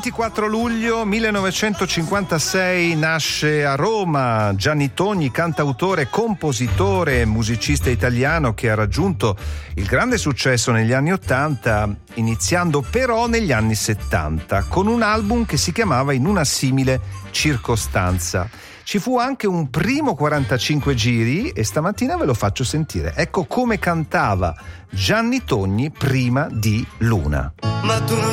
24 luglio 1956 nasce a Roma Gianni Togni, cantautore, compositore e musicista italiano che ha raggiunto il grande successo negli anni 80, iniziando però negli anni 70 con un album che si chiamava In una simile circostanza. Ci fu anche un primo 45 giri e stamattina ve lo faccio sentire. Ecco come cantava Gianni Togni prima di Luna. Ma tu non